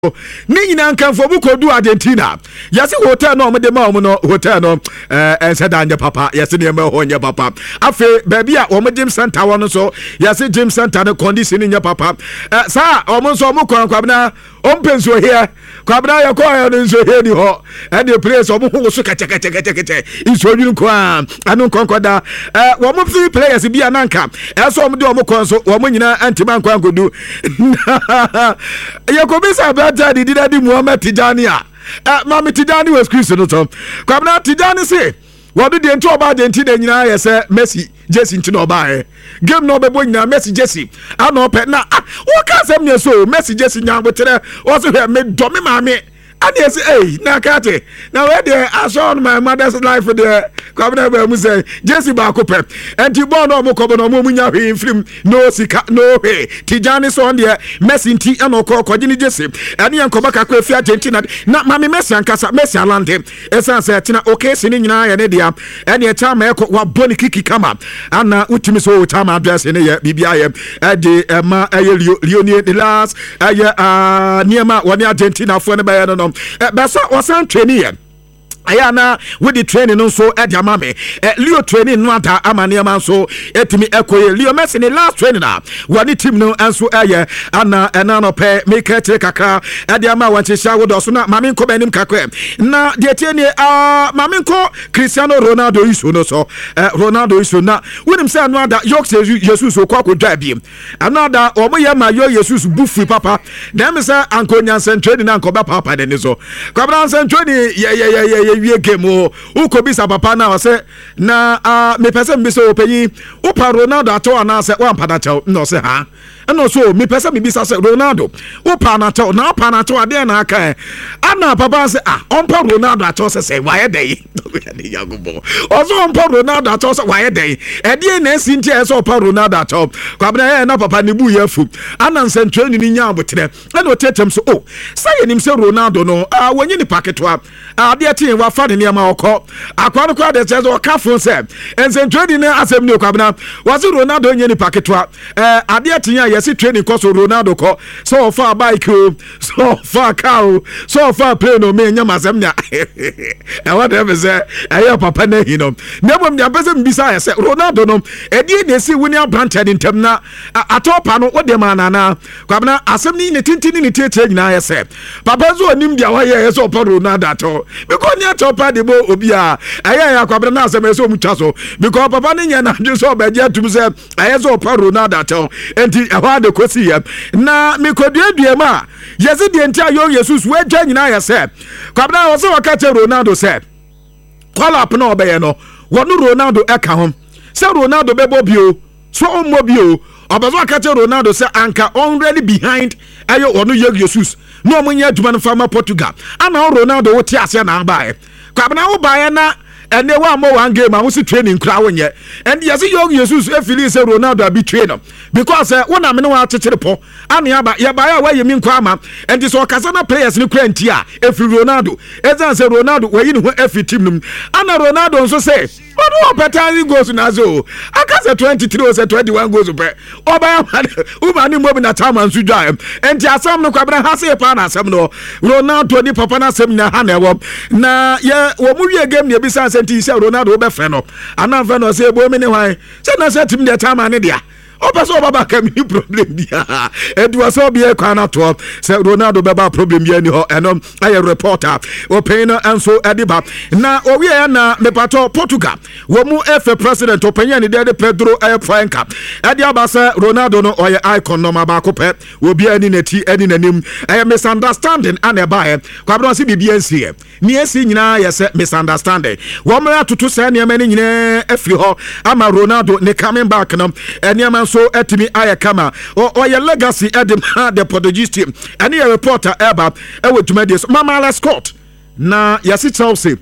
ni nyina nkanfo bu kodu Argentina yase hotel no omde ma no hotel no enseda nya papa yase ne ma ho nya papa afi baby a omde gym center won so yase gym center no condition nya papa sa omo so omo kwabna ompenso here kwabna ya ko no nso here ni ho and the place omo ho so kete iso nyun kwa anu konkoda omo free players bia nanka eso omde omo kon so omo nyina antima nkwa nkodu yakobisa Daddy did Muhammad Tijani Mami Tijani was Christian no Kwabna Tijani say what did the ento about the Argentina nyina ye say Messi Jesse nti no ba game no bebo nyina Messi Jesse ano pe na wo ka sem ne so Messi Jesse nya botere wo so he me do me mami and yes hey na kate na we dey assured my mother's life there Kwabna be mu say Jesse ba ko pep enti bo no mo ko no mo nya hwe film no sika no he Tijani so on there Messi nti ano ko gini Jesse ani yankoba ka ko fi Argentina na mami Messi ankasa Messi alante esa say tina okay sini nyina ya ne dia eni e chama e ko wa boni kiki kama ana utimi so chama address ne ya bibia ye de ma Lionel de las niema woni Argentina fo ne ba ya no basa wasan training ayana with the training no so ediama me Leo training no ata amane man so etimi ekoye Leo Messi ne last training na wani team no anso ana no pe make it kakra ediama wanche sha wo do so na mame nko banim kakra na de tieni mame nko Cristiano Ronaldo iso no so Ronaldo iso na wonim say no ada yok Jesus so kwa kodwa biem another omoye ma yo Jesus bufi papa dem say anko nyansen training na anko ba papa de ne so kwabran sen training ye wie game o ukobisa papa na wase na me pese mbisa opeyi upa Ronaldo ato ana se wan pada chaw no se ha no so me pese mbisa se Ronaldo upa na chaw na upa na chaw ade na aka ana papa se onpa Ronaldo ato se waye dey yagobo ozo onpa Ronaldo ato se waye dey ede na sinti se opa Ronaldo ato kwabna na papa ne bu yafu ana nsentwe ni nya abotere na otetem so say nim se Ronaldo no wonye ni paketwa ade tie wa fa ne niam akọ akwano kwa de chezo ka fun se ense training asem ni kwabna was Ronaldo nye ni paketwa ade tie yesi training course Ronaldo ko so far bike so far car so far plane o me nya masem nya what ever say ayo papa na hino nebom nya pese mbisa se Ronaldo no ede na si woni abranted intem na atopa no wo de manana kwabna asem ni ne tintini ni tietie nyina ya se papa zo onim dia wa ye so pa Ronaldo ato because near topa de bo obia aya kwabra na asem so mutwa so because papa ne nya na dwe so obaje atum se aya so pa Ronaldo ato enti ehwa de kosi ye na mekodua ma yesi de enti ayo Jesus we dwa nyina ya se kwabra wo se wakache Ronaldo se call up na obaye no wonu Ronaldo eka hom se Ronaldo bebo bio so ommo bio obazo wakache Ronaldo se anka already behind ayo wonu Jesus no munya aduma no fama Portugal ana Ronaldo wote ase na abae kwabna wo bae na ene wa mo one game a wo si training kra wonye and yes Jesus efili se Ronaldo abi trainer because wona me no wa chechire po ana aba ya bae wa yemi nkwa ama and so kasa na players ni kra ntia efili Ronaldo ezan se Ronaldo wa yi ni ho efi team num ana Ronaldo nso se odo better goals na so akase 23 or 21 goals pe oba umani mo bi na tama nsu dwa enti asam no kwabra ha se pa na asam no Ronaldo ni papa na asam na ha na ewo na ye wo mu wie game ne bi san senti se Ronaldo be fe no ana fe no se bo mi ni hwan se na se tim de tama ne dia opeso baba ka mi problem dia edwa so bia kwa na to se Ronaldo beba problem bia ni ho enom aye reporter open enso ediba na owie ya na mepato Portugal wo mu efe president openya ni de Pedro Franca edi abasa Ronaldo no oye icon no maba ko pe obi ani nati ani nanim misunderstanding ane ba kwa bro si bibia nsie ni esi nyina yese misunderstanding wo mra tutu se ne mani nyina afiri ho ama Ronaldo ne coming back no eniam so etimi aya kama o your legacy edim the Portuguese team any reporter eba ewetuma dis Mama Scott na yasi Chelsea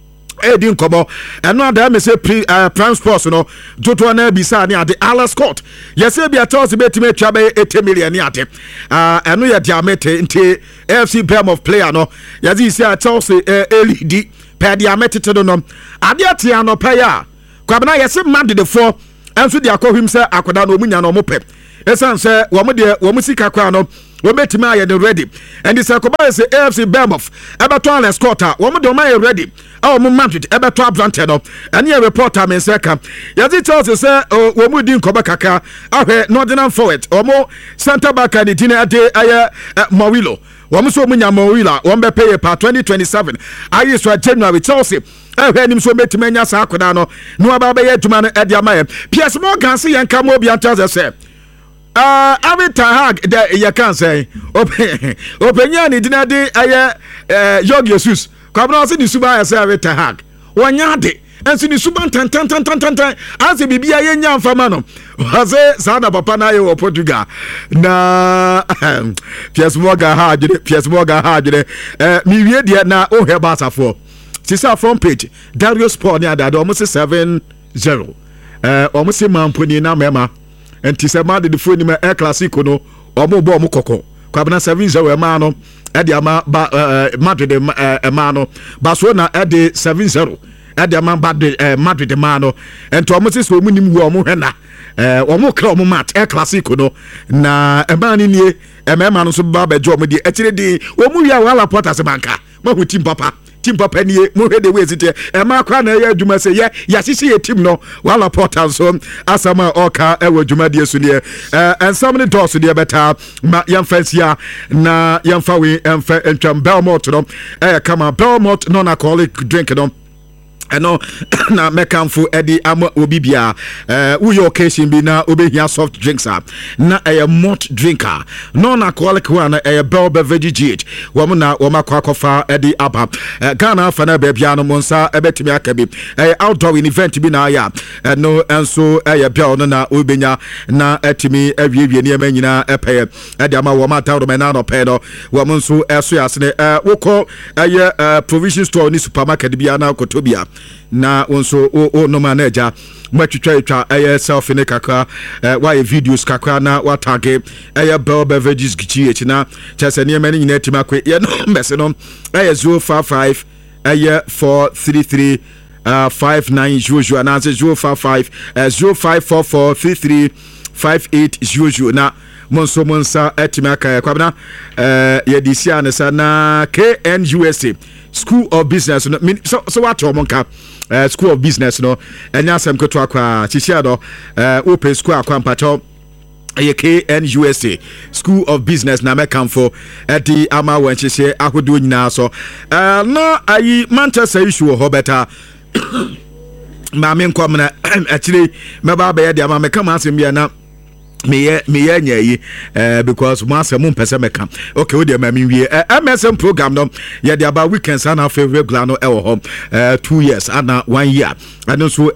Edin Kobo and no da me say prime sports no joto na bisa ni ade Alex Scott yesi bia Chelsea betime twa be 80 million ni ade eno ye diamete nti AFC Prem of player no yasi say Chelsea LED per diamete to no ade atia no per ya kwabna yesi mad the 4 enso de akohim se akoda no munya no mo pep esan se wo mo de wo musika kwa no wɔbɛtumi ayɛ de ready ɛnti sɛ kɔba sɛ AFC Bournemouth ɛbɛtɔ Alex Scott a wɔn de wɔn ayɛ ready wɔn Madrid ɛbɛtɔ Abrante no ɛne yɛ reporter me nsɛ ka yɛdze tell sɛ wɔn mu di nkɔbɛ kakra ahwɛ Nottingham Forest wɔn centre back ne din ɛde ɛyɛ Mawilo wɔn so wɔn nya Mawilo a wɔn bɛpɛ yɛ pa 2027 ayi so January Chelsea ɛhwɛ anim so bɛtumi anya saa akoda no na wɔaba bɛyɛ adwuma no ɛde ama yɛ Piers Morgan se yɛn ka mo obi anta sɛ Every Tahag you can say opinion ni dina de aye Yog Jesus kwabna se ni suba ya say every Tahag wonya de enso ni suba tan anse bibia ye nya mfama no wase sana papa na ye wo Portugal na Piers Morgan ha jere mi wie de na o he basafo sisa front page Darius Paul ni adada almost 7-0 almost mamponi na mema enti sɛ ma de fo ni ma El Clasico no ɔmo bɔ ɔmo kɔkɔ kwabena 7-0 ɛma no ɛde ama Madrid ɛma no Barcelona ɛde 7-0 ɛde ama Madrid ɛma no enti ɔmo sɛ ɔmo nim wo ɔmo hɛna ɔmo kra ɔmo mat El Clasico no na ɛma ni nie ɛma no so ba bɛgye ɔmo de ɛkyire de ɔmo wi a wala Porter se banka ma hu team papa nie mo hwe de we site ma kwa na ya adwuma se ya hyehyɛ ye team no wala Porter so asama oka ewo adwuma de so ne ensam ne dɔs de beta ma yamfansia na yamfa we emfa entwam Belmont no kama Belmont non-alcoholic drink no ɛno na mekamfo ɛde ama obi bia uyo occasion bi na obehia soft drinks na malt drinker non-alcoholic one Bell Beverage GH wɔn na wɔn akɔfa ɛde aba Ghana fa na baabi no monsa ɛbɛtumi aka bi outdoor event bi na ya ɛno enso Bell no na obenya na ɛtumi awiewie ne ɛma nyina ɛpɛ ɛde ama wɔn atawdo mena no pɛ no wɔn nso ɛso yasene wokɔ provision store ni supermarket bi na kotobia na onso o no manager matwitwa self ne kakra why videos kakra na watage Bell Beverages GH na chese ne mani nyina tima kwe ye no mese no 055 433 5900 na 055 0544 5800 na monso monsa etima ka kwabna ye disia ne sa na KNUSA School of Business no so what omonka School of Business no enya asem keto akwa chichia do open school akwa mpacho KNUSA School of Business na mekamfo edi ama wanchise ahodo nyina so na ayi Manchester issue ho beta ma me nkom na akire meba ba ye de ama mekama asem bia na me nya because mo asem mpese meka okay we dey ma me wie MSM program no ye dey about weekends and our regular no ewo home 2 years and 1 year and so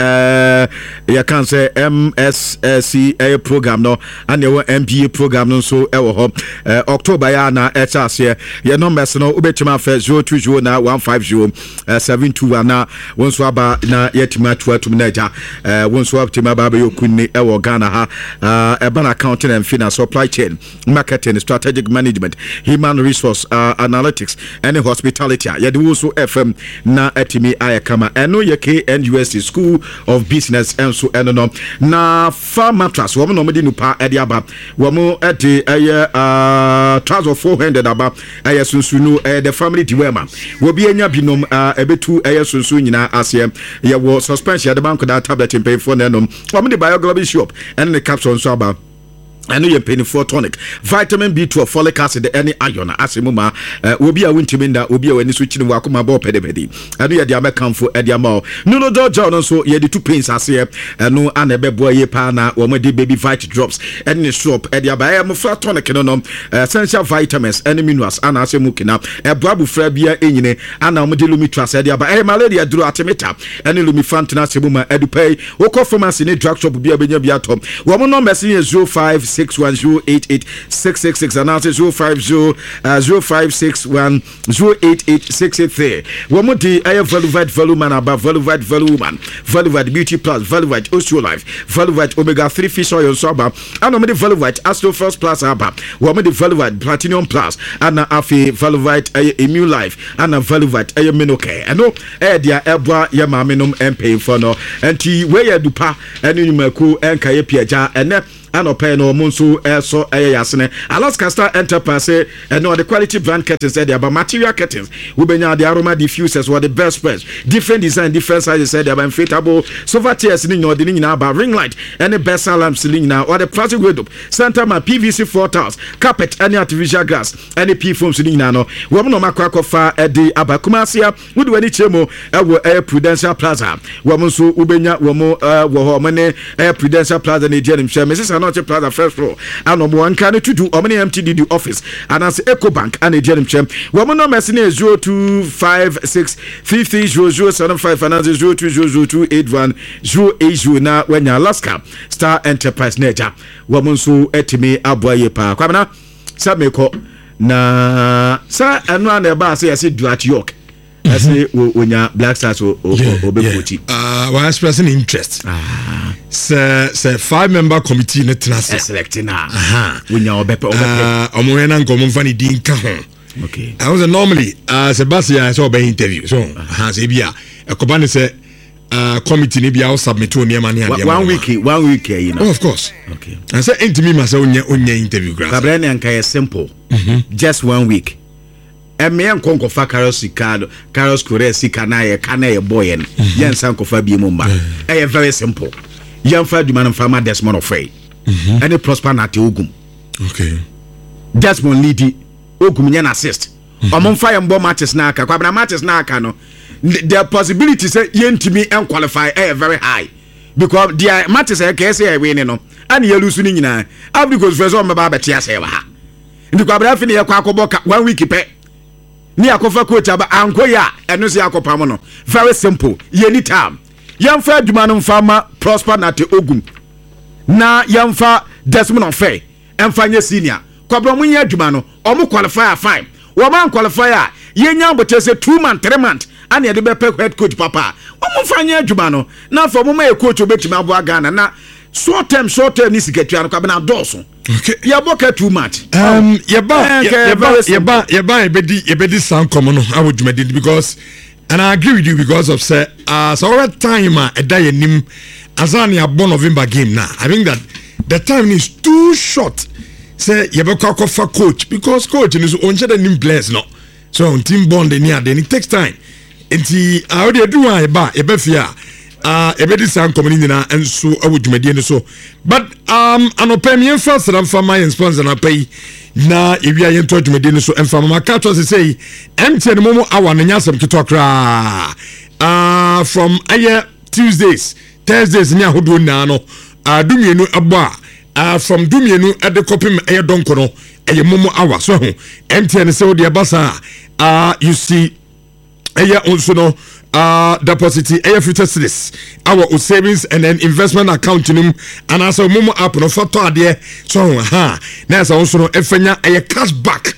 you can say MSC program no and your MBA program no so ewo home October ya na echase ye numbers no obetima fa 020 na 150 721 na wonso aba na yetima tuatum na ja wonso optima ba yokunni ewo Ghana ha urban accounting and finance, supply chain, marketing, strategic management, human resource analytics, and hospitality. Yadi also FM na etimi ayakama. Eno ye KNUSA School of Business and so eno na farm mattress. Woman no medi nupa ediaba. Womo eti trouser 400 aba. Sunsunu the family diwema. Wobi enya binom ebetu sunsu nyina asem. Ye wo suspension the bank that tablet in pay for nenom. Womo the BioGlobal shop and the capsule so about I know you're paying for tonic, vitamin B12, folic acid, any iron, asimuma, will be a wintiminda, will be when you switch in Wakuma Bo Pedibedi. I know you're American for Ediamo. No, John, so you're the 2 pins as here, and no Anna boy pana, or my baby vitamin drops, and in shop, Ediaba, I'm a flat tonic, essential vitamins, and minerals, and asimukina, a babu frabia in and now Medilumitras, Ediaba, a malaria drew atimeta, and Lumifantina Simuma, Edupay, or performance in a drug shop, be a Benabiatom. Woman no messing is 0561088666 and answer 056056108863. One more day, I have Velvet Voluman above Velvet Voluman, Velvet Beauty Plus, Velvet Osteolife, Velvet Omega 3 Fish Oil Soba, and I'm the Velvet Astro First Plus Abba, one more the Velvet Platinum Plus, and Afi Velvet Immune Life, and a Velvet Minoke. I know, dear Ebra Yamaminum and pay for no, and T. Where you do pa, and you make cool and Kayapiaja, and anɔpɛ no ɔmo nso ɛso ɛyɛ yasene Alaska Star Enterprise ɛno the quality brand curtains ɛde aba material curtains wobɛnya the aroma diffusers or the best spreads different design different sizes ɛde aba inflatable sofa chairs ni nyina ɔde ni nyina aba ring light ɛne best lamps ni nyina or the plastic window center ma PVC floor tiles carpet ɛne artificial grass ɛne P foams ni nyina no wɔn no makɔ akɔfa ɛde aba Kumasia wode wani kyerɛ ɛwɔ Prudential Plaza wɔn nso wobɛnya wɔn wɔ hɔ ɔmo ne Prudential Plaza ne gyenim hwɛ Mrs. Anoche Plaza first floor ano mo anka ne tutu ɔmo ne MTDD office anase Ecobank ane gyenim hwɛ wɔn no mɛse ne 0256330075 anase 0200281080 na wanya Alaska Star Enterprise Nature wɔn nso etimi aboa ye pa kwabena sa meko na sa anu ana ba se yɛse Duat York ɛse onya Black Stars obekochi we expressing interest say 5-member committee ne trust selecting na onya obepe omo ena nkomo mfa ne din ka ho okay I was normally Sebastian so be interview so say bia ekoba ne say committee ne bia submit to niam ne ade 1 week you know of course okay and say intimi ma say onya interview grant Gabriel nka simple just 1 week emeyan konkofa Carlos Ricardo Carlos Correa sikana ye kana ye boy en yen san kofa bi mu mba very simple yen fa duma no fama Desmond Ofei any prosper na te Ogum okay Desmond Lidi Ogum yen assist omon fa ye mbo matches na aka kwabna matches na aka no the possibility say yen timi en qualify very high because the matches e ka say e win no and ye lose ni nyina because first on ba betia say wa ha ndi kwabra fi ne ye kwa akoboka 1 week pe ni akofa coach aba ankoya eno se akopam no very simple ye time yamfa aduma no mfama prosper na te Ogum na yamfa Desmond Ofei emfa nye senior kwabra munye aduma no omo qualify fine wo man qualify a yenya bote se 2 month 3 month ani e de be head coach papa omo mfa nye aduma no na for mo ma coach obetimi abo Ghana na short term ni siketua no kwabena doso okay ya boka too much yeba ebedi sound common no awodwumadi because and I agree with you because of say so over time eda nim azani abo November game now I think that the time is too short say yebeka kofa coach because coach is onche the nim players no so team bond ni ade it takes time enti how dey do eba fia ebedi san community na enso awodwumadi ne so but anopem yen first ram fama yen sponsor na pay na ewia yen to adwumadi ne so emfa mama ka to say MTN momo awa na nyasem kitokra from Tuesdays Thursdays ni ahodo na no dumienu abo from dumienu ade kopim donko no momo awa so ho MTN say odi abasa you see also no deposit future cities our savings and then investment account nim and as a momo app no photo ade so na so also no efanya cash back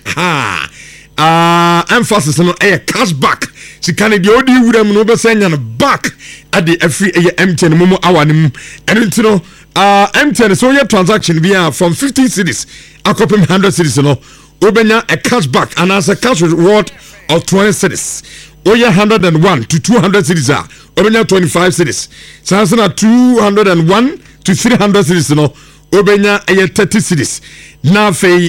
emphasis no cash back sikane de odi wuram no be senya no back at the every MTN momo awanim and you know MTN so your transaction via from 50 cities akopem 100 cities no obenya a cash back and as a cash reward of 20 cities Oya 101 to 200 cities are Obenya 25 cities. Sansana 201 to 300 cities no Obenya 30 cities. Na fei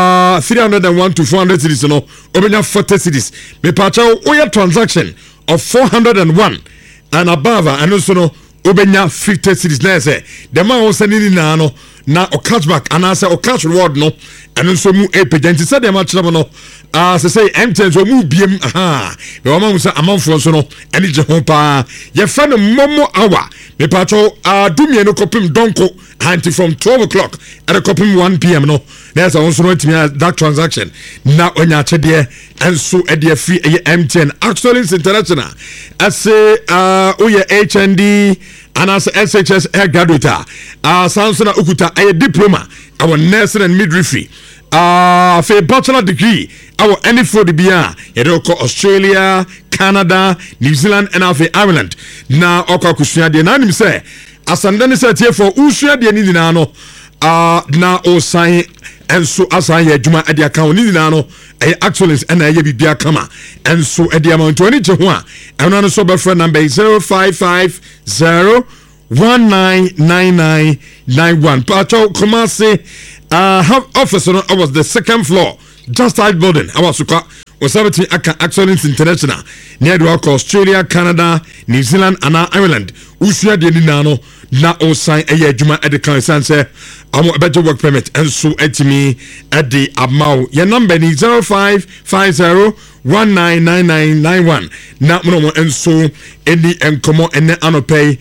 301 to 400 cities no Obenya 40 cities. Me pacha oya transaction of 401 and above and also no Obenya 50 cities. Na say the man was sending na no na o cashback and I say o cash reward no and also mu page said the match no say MTN so mu biem me wa ma say amanfo so no ene je ho pa ye fa no momo hour me pacho dumie no kopim donko anti from 12 o'clock at a kopim 1 p.m. no there's also no that transaction na onya chede and so e dey free MTN actually international I say oye HND and as SHS air graduate Sansona Ukuta a diploma our nursing and midwifery for bachelor degree our any for the BR Australia, Canada, New Zealand and Ireland na oka kusua de na nim say asandani set here for usua de ni na no na o sign and so asan ye adwuma ade account ni na no excellence and ye bibia kama and so ade amount 20 ho a eno no so be friend number 0550 199991 Pacho Kumasi office no was the second floor just outside building awasuka osabeti aka Excellence International near the Australia, Canada, New Zealand and Ireland usua de ni nano na o sign eye adwuma e de kan sanse amo better work permit and so etimi e de amao your number ni 0550199991 na mo enso eni enkomo ene anopay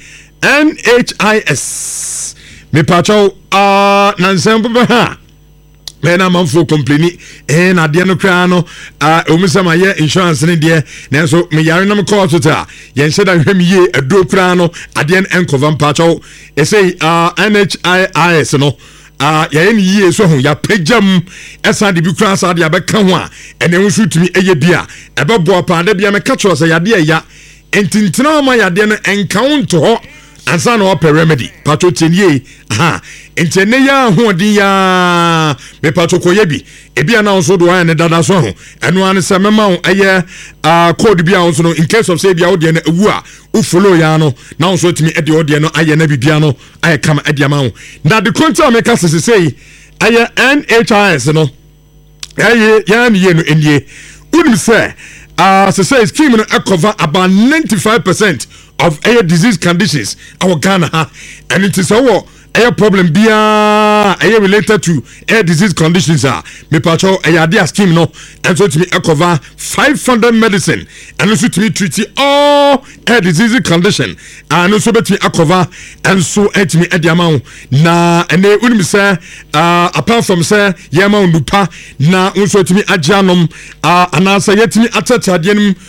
NHIS me pacho nansempo ha na manfo complaini na de no kra no omusama ye insurance ne de na so me yare na me call to ta ye nse da hwem ye ado kra no ade en encover pacho e say NHIS no ya ni ye so ho ya pagam esa de bi kra sa de abeka ho a ene wo sutumi eye bia ebebo pa de bia me ka cho se ya de ya entintina ma ya de no encounter ho ansa no per remedy pacho tinie entene ya ho di ya me pacho koyebi ebi ana so do an dada so ho eno an se mema wo eye code bia wo so no in case of say bia wo de na ewu a wo follow ya no na wo so timi e de wo de no aye na bibia no aye kama e de ama wo na the control make us say aye NHIS no aye ya ni ye no enye unim say say scheme no cover about 95% of air disease conditions our Ghana and it is our air problem be air related to air disease conditions me pacho air scheme no and so to me cover 500 medicine and also to me treat all air disease condition and also to me cover and so to me at the amount na and they wouldn't say apart from say yama nupa na also to me ajanum and answer yet me attach to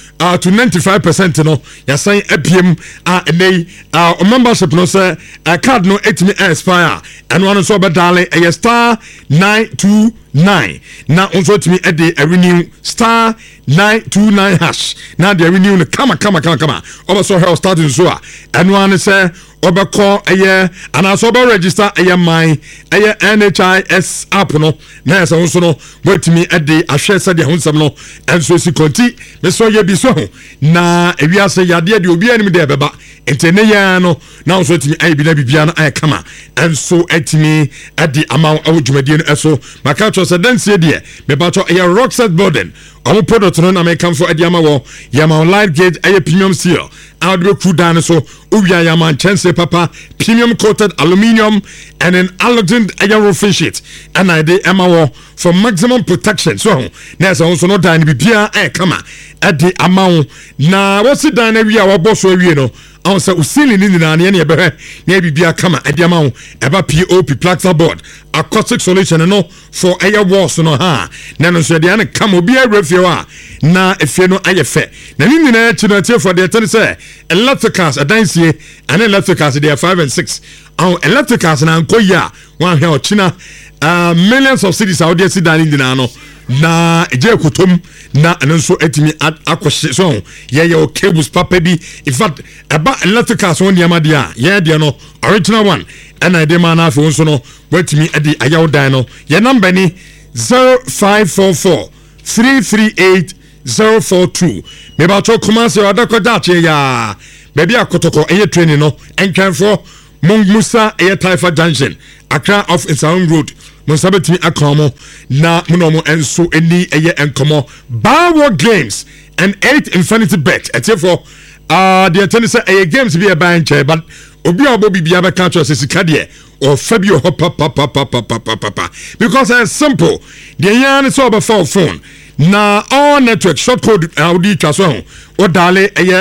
95% no ya say APM and they membership no say card no etimi expire and one so be darling a star 929 na unso etimi e de renew star 929 hash na de renew no kama over so health starting so and one say obeko eye and also be register eye my eye NHIS app no na so unso no wetimi e de ahwe se de hunsam no enso si konti me so ye bi so na ewiase yade de obi anim de beba entene ya no na unso etimi ayi bi na bibia no ayi kama enso etimi ade amaw awudwumadi no eso maka cho se danse de me ba cho eye Rockset building omo product no na me kam for ade amawo yama light gauge eye premium seal out be cool down so uwia yama chance papa premium coated aluminium and an halogen eye roofing sheet and I de amawo for maximum protection so na so no dan bibia ayi kama ade amaw na wosi dan na wi a wo boso awie no on say usili ni na ne e behwe na bibia kama ade amaw eba POP plasterboard acoustic solution no for air walls no ha na no so de an kama obi arefie wa na efie no ayefe na ni nyina chinatie for the ten say electricals adansie and electricals they are 5 and 6 electricals na nkoya wan hwe ochina millions of cities out there sidani ndina no na eje kutom na nso etimi akwhye so ye cables papa bi in fact aba electricals on dia madia ye de no original one and I de man afi nso no wetimi ade ayawdan no ye number ni 0544 338 042 me ba to Kumasi adakoda che ya baby akotoko eye training no entwanfo Musa eye Taifa Junction Accra off Insaun Road Monsabetimi akomo na munomo enso eni eye enkomo Bawo Games and 8 Infinity Bet etefo the tennis eye games be a banche but obi obobi bia be catch us sika de or Fabio papa because it's simple the yan so be phone na all network short code audi twaso o dale eye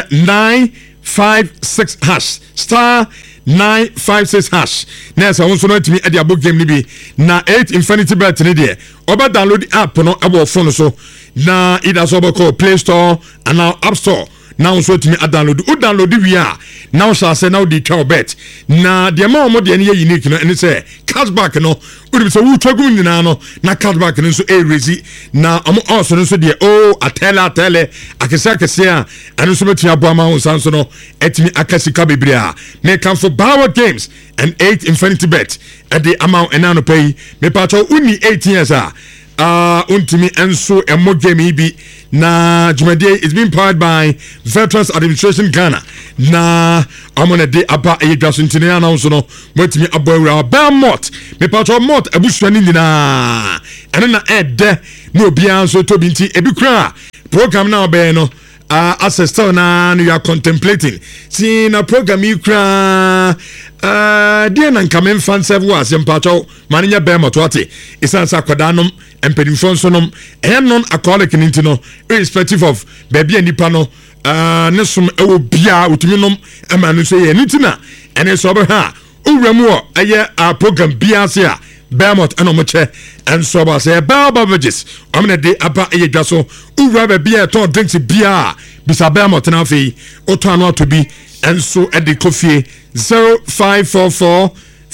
956 hash star 956 hash na so won so no timi e de abog game ni bi na 8 Infinity Bet ni de oba download the app no abo phone so na either so call Play Store and now App Store now so timi download we are now shall say now the cow bet na the amount de any unique no and say cashback no we so we twagum ni na no na cashback no so e rezi na also no so de atele akese a and so betia boama ho sanso no etimi akasika bebre a me come for Bawo Games and 8 Infinity Bet at the amount and now pay me pacho uni 18 years untimi enso emo game bi na Jumade is being powered by Veterans Administration Ghana na ɔmo na de aba ɛyɛ dwa so ntini announce no motumi abɔ awura Belmont me patro mot abusua ni nyinaa ɛno na ɛdɛ na obiara nso tobi nti ebi kura program na ɔbɛn no access to na you are contemplating see na program yi kura deɛ na nka memfa nsɛm wɔ asɛm patro ma ne nyɛ Belmont wate ɛsiane sɛ akwadaa nom mpanimfoɔ nso nom ɛyɛ non alcoholic ne nti no irrespective of baabi a nipa no ne som ɛwɔ biaa wotumi nom ɛma no nso yɛ ɛno nti na ɛne sɛ ɔbɛhwɛ a owura mu wɔ ɛyɛ program biaa se a Belmont ɛna ɔmo kyɛ ɛnso ɔba sɛ Bell Beverages ɔmo na de aba ɛyɛ dwa so owura baabi a ɛtɔn drinks biaa bisa Belmont na afei ɔtɔ ano ato bi ɛnso ɛde kɔfie 0544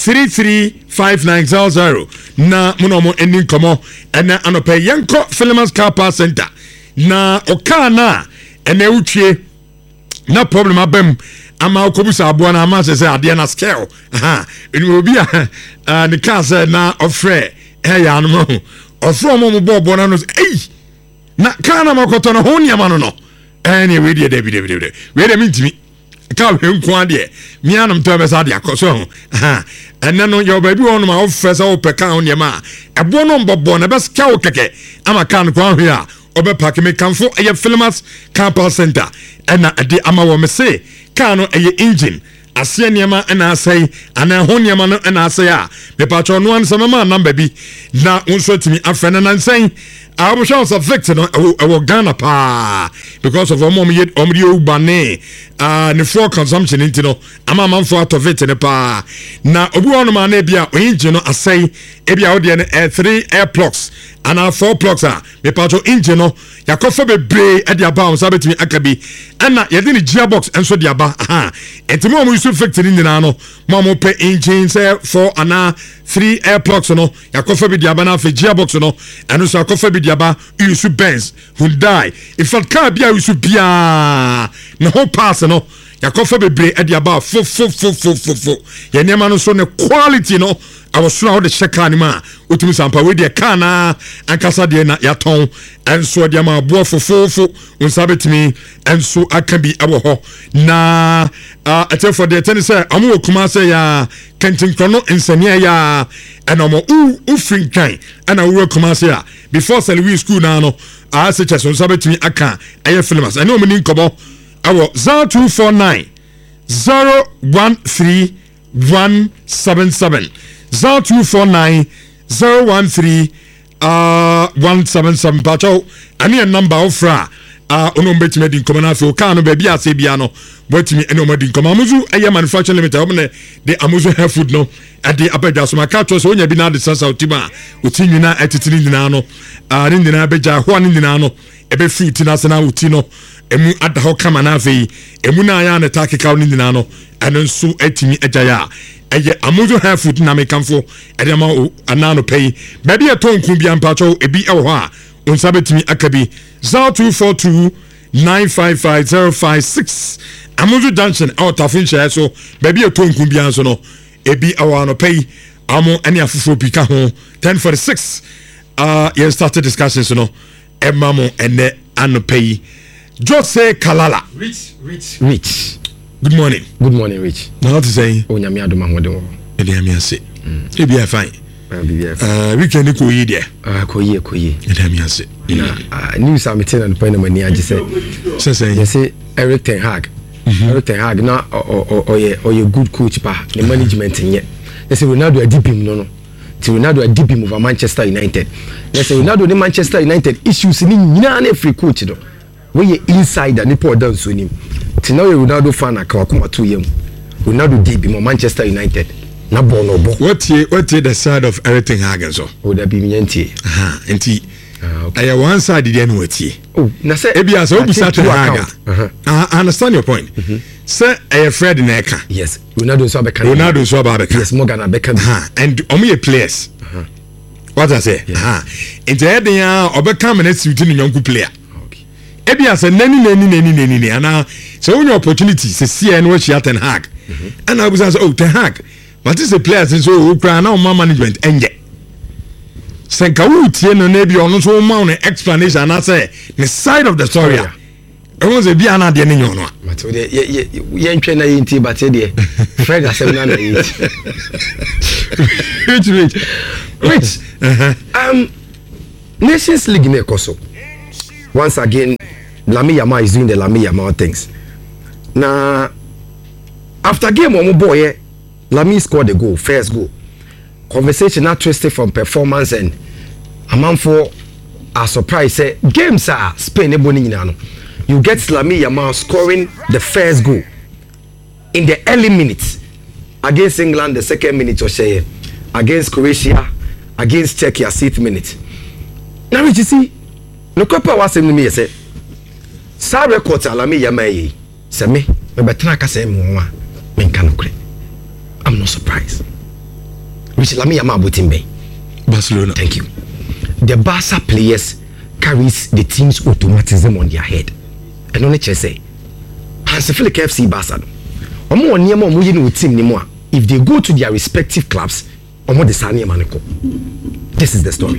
335900 na mo na ɔmo ɛni nkɔmɔ ɛna anɔpɛ yɛnkɔ Philemons Car Park Center na ɔkaa na ɛna ewutwie na problem abam ama okobusa aboa na ama sɛ adeɛ na scale ɛnum obi a ne kaa sɛ na ɔfrɛ ɛyɛ anom ho ɔfrɛ ɔmo bɔɔbɔ na no ei na kaa na makɔtɔ no ho nneɛma no no ɛne wei deɛ dabi wei deɛ mentimi ka hwɛ nko adeɛ mianom tɔ bɛsa adeɛ akɔ so ho ɛnɛ no yɛ baabi wɔ no ma ɔfrɛ sɛ wopɛ kaa ho nneɛma a ɛboɔ no mbɔbɔ na bɛsika wo kɛkɛ ama kaa no kɔ ahwɛ a ɔbɛpake me kamfo ɛyɛ Philemons Car Park Center ɛna ɛde ama wɔ me se kaa no ɛyɛ engine aseɛ nneɛma ɛna asɛe anaa ho nneɛma no ɛna asɛe a mepatwɛ no ansɛ mama number bi na wo nso atumi afrɛ no nansɛn abɔhwɛ wo sɛ victor no ɛwɔ Ghana paa because of ɔmde ɔwuba ne ne fuel consumption nti no ama amanfoɔ atɔ victor no paa na obi wɔ no ma na ebi a engine no asɛe ebi a wodeɛ no 3 air plugs anaa 4 plugs a mepatwɛ engine no yakɔfa bebree ɛde aba wo sa betumi aka bi ɛna yɛde ne gearbox nso de aba ɛnti mo ɔmo yusu victor no nyinaa no mo ɔmo pɛ engine sɛ 4 anaa 3 air plugs no yakɔfa bi de aba na afei gearbox no ɛno so yakɔfa bi de aba yusu Benz Hyundai in fact car bi a yusu bia ne ho pass no yakɔfa bebree ɛde aba fo yɛ nneɛma no so ne quality no awɔsoro a wode hyɛ kaa no mu a wotumi sampa wei deɛ kaa na ankasa deɛ na yɛatɔn ɛnso deɛ ma aboɔ fofofo wo nsa bɛtumi ɛnso aka bi ɛwɔ hɔ na ɛtɛfoɔ deɛ ɛtɛ ne sɛ ɔmo wɔ kuma sɛ yɛ kɛntenkorɔ no nsɛneɛ yɛ ɛna ɔmo wofiri nkwan ɛna wowɔ kuma sɛ a before Salewi school naa no asɛ kyɛ so nsa bɛtumi aka ɛyɛ Philemons ɛne ɔmo ni nkɔmmɔ ɛwɔ 0249 013 177 0249 013 177 pacho ani a number ofra ono mbetime di nkoma na fe ka no ba bia se bia no botimi ene o madi nkoma amuzu eye manufacturing limited o me de amuzu hair food no ade abaja so maka to so onya bi na de sansa otima otinwina atitiri nyina no ne nyina abaja ho ne nyina no ebe fruit na sana oti no emu adaho kama na fe emu na ya na takeka ne nyina no eno nso atimi agya eye amuzu hair food na mekamfo ede ma anano pay baby atonku bia mpacho ebi ewo ho a onsa betimi akabi 0242 955056 amuzu junction out afin share so baby atonku bia so no ebi ewo ano pay amo ene afufo bi ka ho 1046 you started discussions no emamo ene ano pay Jose Kalala Rich Good morning. Good morning, Rich. Now what to say? Oh, nyami adoma hodo. Edi ami ase. Ebi a fine. Weekend ko yi there. Ko yi. Edi ami ase. Na news am ten and point mani age say. You say Eric Ten Hag. Eric Ten Hag na oye good coach pa. The management nye. They say Ronaldo adibim no. Ronaldo adibim over Manchester United. They say Ronaldo the Manchester United issues ni nyina na free coach do. We insider ni pour down so nim. Now Ronaldo fan akwa 2 years. Ronaldo did be Manchester United. Na bono bo. What the side of everything Hagen so? Oh, that be me enti. Enti. I one side the end with Oh, na say Ebia so be start Haga. I understand your point. Say Fred Neka. Yes. Ronaldo so abeka. Yes, Morgan abeka. And omo players. What I say? Enti e den ya obeka me na suit ni nyonku player. Ebi ase nani ana so when opportunity se see no she Ten Hag and I was say oh Ten Hag but is a player so who cry now management enye senka wo tie no na bi ono so ma no explanation and I say the side of the story ɛwɔ sɛ bia na de ne nyono mato de ye ntwe na yinti bate de Fred asem na yinti Rich Nations League ne koso once again Lamine Yamal is doing the Lamine Yamal things. Now, after game on boy, Lamine scored the goal, first goal. Conversation not twisted from performance and a man for a surprise. Say games are Spain you get Lamine Yamal scoring the first goal in the early minutes against England, the second minute or say against Croatia, against Czechia, 6th minute. Now you see, no couple was in me say. Sa record Lamine Yamal yi se me betena ka se me won me nka no kure. I'm not surprised. Which Lamine Yamal botimbe Barcelona. Thank you. The Barca players carries the team's automatism on their head. And only say Hansi Flick FC Barca. Omo woni ma omo yi no team ni mo a if they go to their respective clubs omo de sane ma ko. This is the story.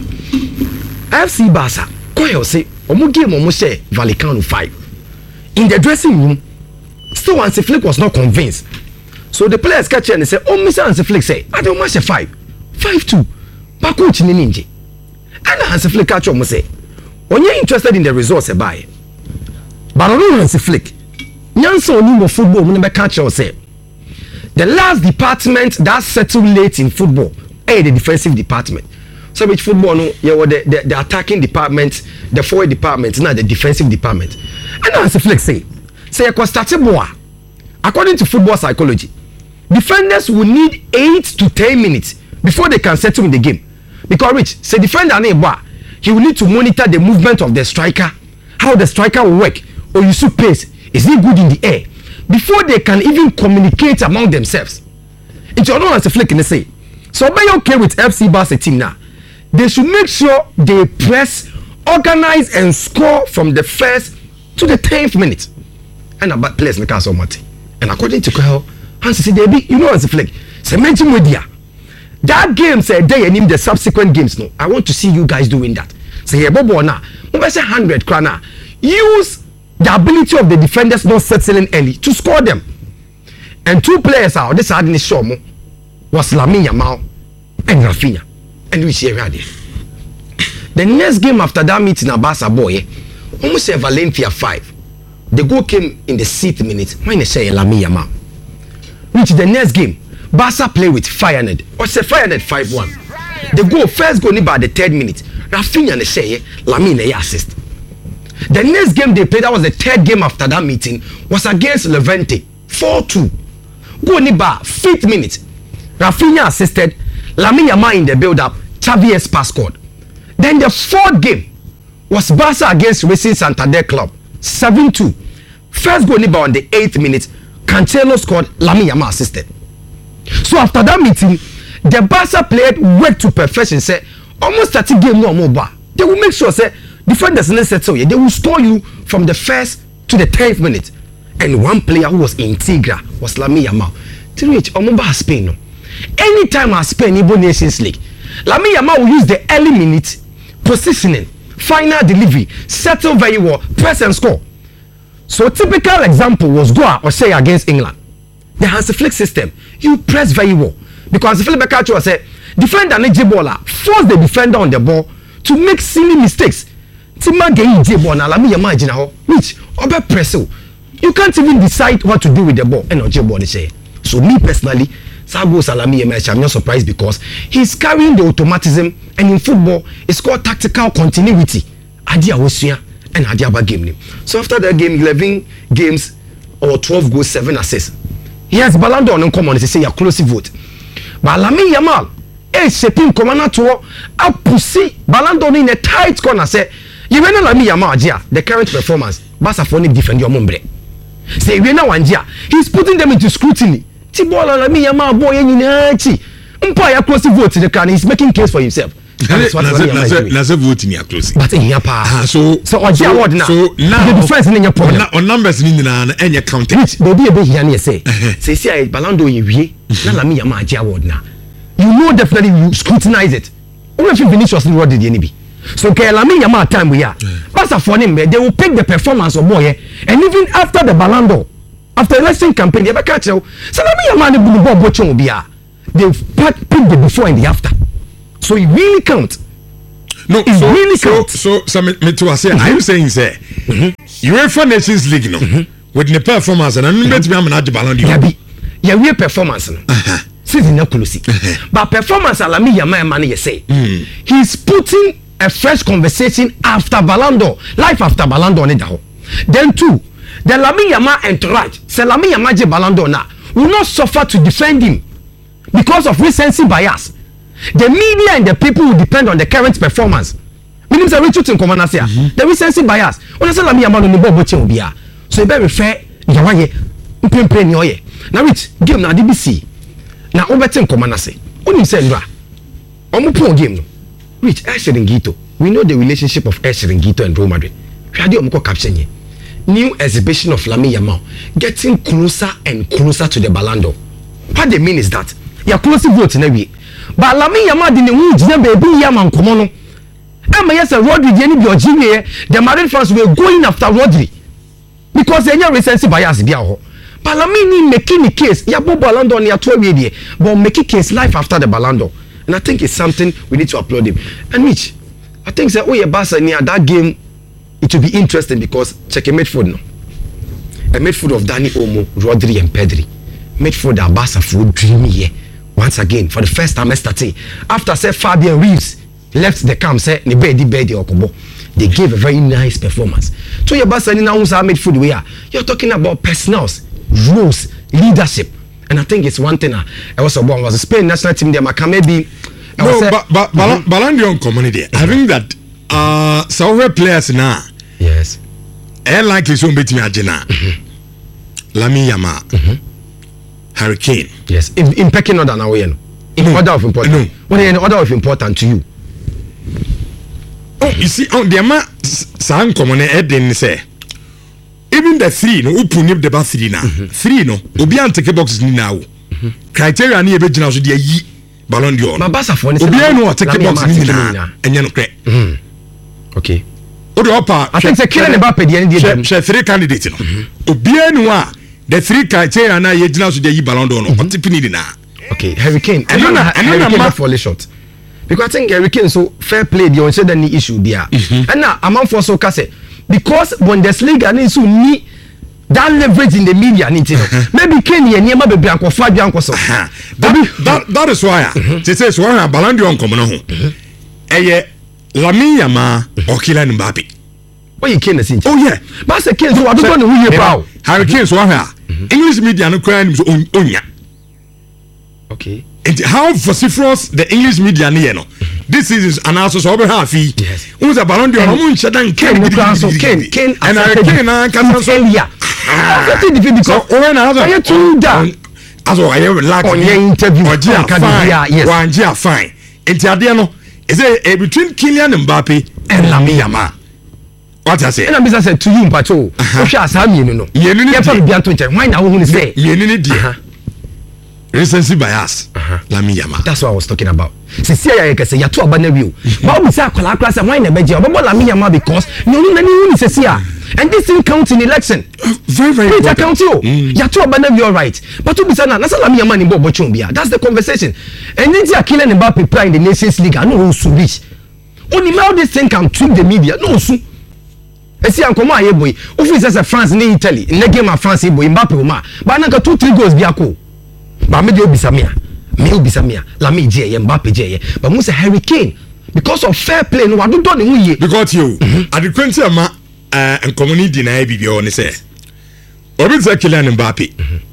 FC Barca Koyo say omo game omo share Vallecano 5 in the dressing room. Still Hansi Flick was not convinced, so the players catch and say oh Mr. Hansi Flick say I don't match 5-2 but coach ni ninje and Hansi Flick catch omo say onye interested in the results e buy but no Hansi Flick nyanso oni mo football mo be catch or say the last department that settled late in football the defensive department. So which football no you were the attacking department, the forward department, not the defensive department. And as a flex say according to football psychology, defenders will need 8 to 10 minutes before they can settle in the game. Because Rich, say defender he will need to monitor the movement of the striker, how the striker will work, or use pace. Is he good in the air? Before they can even communicate among themselves. It's your own as a flick in the say. So be okay with FC Barca team now. They should make sure they press, organize, and score from the first to the 10th minute. And about players in the castle, and according to Kyle, Hansi said, you know, as a flag, say, mention media. That game said they and him the subsequent games. No, I want to see you guys doing that. Say, yeah, Bobo, now, 100 krana. Use the ability of the defenders not settling early to score them. And 2 players out, this had in the show was Lamine Yamal and Rafinha. And we see there. The next game after that meeting at Barca boy, almost a Valencia 5. The goal came in the 6th minute. When they say Lamine Yamal. Which the next game, Barca play with Feyenoord. Or say Feyenoord 5-1. The goal, first goal by the 3rd minute. Rafinha and say Lamine assist. The next game they played, that was the 3rd game after that meeting, was against Levante 4-2. Goal by 5th minute. Rafinha assisted. Lamine Yamal in the build-up. Xavi Espa scored. Then the 4th game was Barca against Racing Santander Club 7-2. First goal on the 8th minute. Cancelo scored. Lamine Yamal assisted. So after that meeting, the Barca played work to perfection. Say almost 30 game no more bar. They will make sure say defenders in the set so they will score you from the 1st to the 10th minute. And one player who was integral was Lamine Yamal. To reach Omoba Spain. No. Anytime I Spain Igbo Nations League, Lamine Yamal will use the early minute, positioning, final delivery, settle very well, press and score. So typical example was Goa or say against England. The Hansi Flick system, you press very well. Because Hansi Flick Bekacho said, defender and J-baller force the defender on the ball to make silly mistakes. Tima get J-ball na Lamine Yamal jina which obe press. You can't even decide what to do with the ball and on J-ball they say. So me personally, Sabo Salami Yamal, I'm not surprised because he's carrying the automatism, and in football it's called tactical continuity. Adia Wosia and Adia ba game. So after that game, 11 games or 12 goals, 7 assists. He has Ballon d'Or on common. They say a close vote. But Lamine Yamal is shaping commander to a pussy Ballon d'Or in a tight corner. Say you know Lamine Yamal, the current performance. Barca for defend your mumbre. Say we know one he's putting them into scrutiny. Tibola Lamine Yamal boy nyinachi. Umpire close vote the can he's making case for himself. That's what That's voting here close. But in your pa. So award now. So now the difference in your problem. On numbers in the any account. Which baby be here near say. Say Ballon d'Or wie. Na Lamine Yamal award now. You know definitely you scrutinize it. Even if Vinicius what did any be. So Lamine Yamal time we are. Barca for him, they will pick the performance of boy, and even after the Ballon d'Or, after the election campaign, they will catch you. So Lamine Yamal the ball watching be they pick the before and the after. So it really counts. No, it really counts. So me to say, are you saying say UEFA Nations League no with the performance and I'm bet me am na Ballon d'Or. Yeah, we performance no. Season na close. But performance Lamine Yamal man you say. He's putting a fresh conversation after Ballon d'Or, life after Ballon d'Or. Then two, the Lamine Yamal entourage, say Lamine Yamal je Ballon d'Or now, will not suffer to defend him because of recency bias. The media and the people will depend on the current performance. Meaning say Richard in command say the recency bias. When I say Lamine Yamal no ball watching obi a, so you better refer yawaye, mpempe ni oye. Now which game na DBC. Na obetin command say, oni say ndra. Omo pon game no. Which Esheringuito, we know the relationship of Esheringuito and Real Madrid. Shadi omko caption ye. New exhibition of Lamine Yamal getting closer and closer to the Ballon d'Or. What they mean is that you closely vote in a way. But Lamine Yamal didn't win the baby Yaman Komono. And yes, Rodri didn't be Algeria. The Madrid fans were going after Rodri because they are recency bias. But Lamine making the case. Ya bo Ballon d'Or ni atwa but making case life after the Ballon d'Or. And I think it's something we need to applaud him. And Mitch, I think that Barca near that game, it will be interesting because check a midfield no. A midfield of Dani Olmo, Rodri and Pedri. Midfield that Barca food dreamy here. Once again, for the first time yesterday, after say Fabian Reeves left the camp, say ni bedi okobo. They gave a very nice performance. So your Barca now midfield we are. You're talking about personnels, rules, leadership. And I think it's one thing. I was the Spain national team there. Maybe. No, but Ballon d'Or community. I think that several players now. Yes. Likely so beat me Argentina. Lamine Yamal. Harry Kane. Yes. In pecking order now, in order of importance. No. What in order of importance to you? Oh, you see, on the amount some common didn't say. Even the three no open up the back three now. Three no obi an take boxes ni now. Criteria ni ebe gina so de yi Ballon d'Or. Ma Barca for obi no take boxes ni na enye no kre. Okay. Odo opa. I think say Kylian Mbappe dey dem. Share three candidates no. Obi no a the three criteria na ye gina so de yi Ballon d'Or no. Otipini ni na. Okay, Harry Kane. And not fall short. Because I think Harry Kane so fair play the on say the issue there. And now among for so kase because Bundesliga needs to need that leverage in the media maybe Kenya and Yama be anko fa anko so that is why they say so Ballon d'Or come no ho Lamine Yamal or Kylian Mbappe what you Kane say oh yeah but say Kane so I don't know who you power Harry Kane so English media no cry so onya okay and how vociferous the English media near no this is an answer so over half yes who's a Ballon d'Or no nchadan Kane and Harry Kane can so yeah because when I too down as I relax on your interview yes fine enti no is it between Kylian Mbappe and Lamine Yamal what I say and I said to you Pacho o sha asami no you for be anto nche why na wo hu say you need recency bias Lamine Yamal that's what I was talking about sisi ya can say ya to abana wi o but we say akola class why na beje obo Lamine Yamal because no nani hu ni sisi and this thing count in election very it account you ya to abana wi all right but we say na Lamine Yamal ni bobo chon bia that's the conversation and then they are killing Mbappe play in the Nations League no so reach only how this thing can trick the media no so esi ankomo aye boy ofi say France ni Italy in the game of France boy Mbappe ma but na 2-3 goals bia ko but me dey obisamia Lamine je Mbappe je but mo say Harry Kane because of fair play no wado do ne hu ye because you adequency ama enkomoni deny bibi o ne say obi say Kylian Mbappe